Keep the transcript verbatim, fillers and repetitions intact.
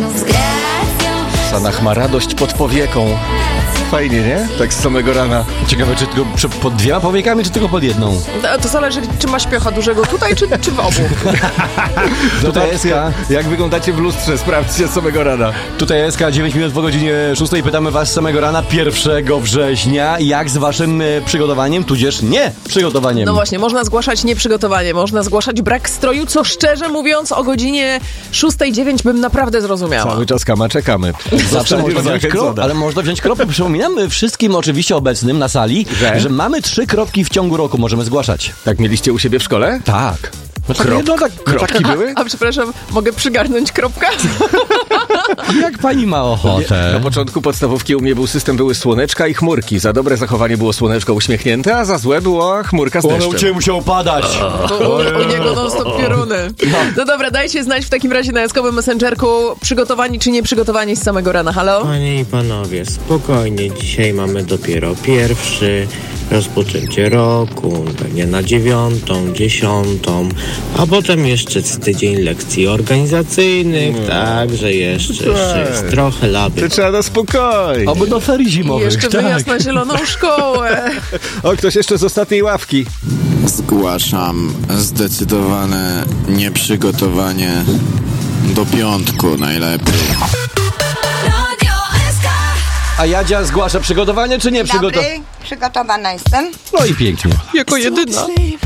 Sanach ma radość pod powieką. Fajnie, nie? Tak z samego rana. Ciekawe, czy tylko przy- pod dwiema powiekami, czy tylko pod jedną? To, to zależy, czy ma śpiocha dużego tutaj, czy, czy w obu. Tutaj jest Zobaczcie, jak wyglądacie w lustrze, sprawdźcie z samego rana. Tutaj jest dziewięć minut po godzinie szóstej. Pytamy was z samego rana, pierwszego września, jak z waszym e, przygotowaniem, tudzież nie przygotowaniem. No właśnie, można zgłaszać nieprzygotowanie, można zgłaszać brak stroju, co szczerze mówiąc o godzinie szóstej dziewięć bym naprawdę zrozumiała. Cały czas kama czekamy. Zawsze można wziąć krop, zachęcona. ale można wziąć kropę. Przypominam wszystkim oczywiście obecnym na sali, Że? że mamy trzy kropki w ciągu roku, możemy zgłaszać. Tak mieliście u siebie w szkole? Tak. No, Krop- no, tak, no, Kropki taka- były? A przepraszam, mogę przygarnąć kropkę? Jak pani ma ochotę. Na początku podstawówki u mnie był system, były słoneczka i chmurki. Za dobre zachowanie było słoneczko uśmiechnięte, a za złe była chmurka z One u deszczem. ciebie musiał padać. U, u niego non stop pioruny. No dobra, dajcie znać w takim razie na jaskowym messengerku, przygotowani czy nie przygotowani z samego rana. Halo? Panie i panowie, spokojnie, dzisiaj mamy dopiero pierwszy, rozpoczęcie roku, pewnie na dziewiątą, dziesiątą, a potem jeszcze z tydzień lekcji organizacyjnych, także jeszcze, jeszcze jest trochę laby. To trzeba na spokojnie. Albo do ferii I zimowych. jeszcze tak. wyjazd na zieloną szkołę. O, ktoś jeszcze z ostatniej ławki. Zgłaszam zdecydowane nieprzygotowanie do piątku najlepiej. A Jadzia zgłasza przygotowanie, czy nie przygotowanie? Dobry, przygotowana jestem. No i pięknie. Jako jedyna.